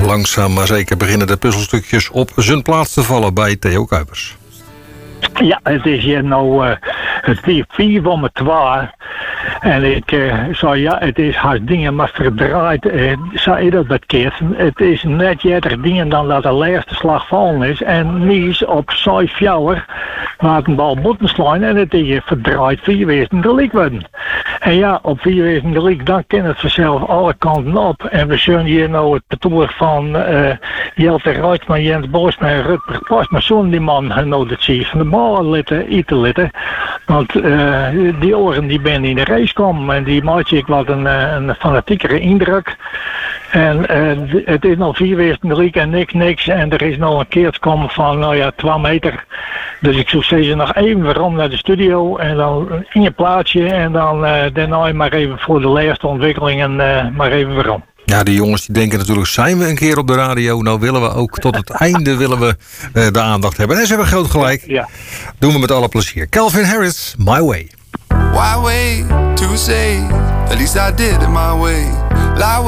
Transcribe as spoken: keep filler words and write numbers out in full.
Langzaam maar zeker beginnen de puzzelstukjes op zijn plaats te vallen bij Theo Kuipers. Ja, het is hier nou uh, het vier vier van mijn twee. En ik uh, zei, ja, het is haar dingen maar verdraaid. Uh, zei je dat bekeerd? Het is net jetter dingen dan dat de laatste slag vallen is. En Nies op zes vier waar een bal moeten slaan. En het is verdraaid vier wezen gelijk worden. En ja, op vier wezen gelijk, dan kan het vanzelf alle kanten op. En we zien hier nou het betoer van uh, Jelte Rijtsman, Jens Boosma en Rutger Pas. Maar zo'n die man genodigd zich van de bal litten, eten litten. Want uh, die oren die ben in de race komen en die maakte ik wat een, een fanatiekere indruk. En uh, het is nog vier wezen gelijk en niks, niks. En er is nog een keer komen van, nou ja, twee meter. Dus ik zou zeggen nog even waarom naar de studio en dan in je plaatsje. En dan uh, daarna maar even voor de laatste ontwikkelingen uh, maar even waarom. Ja, die jongens die denken natuurlijk, zijn we een keer op de radio? Nou willen we ook tot het einde willen we uh, de aandacht hebben. En ze hebben groot gelijk. Ja. Doen we met alle plezier. Calvin Harris, My Way. Why wait to say? At least I did it my way. Lie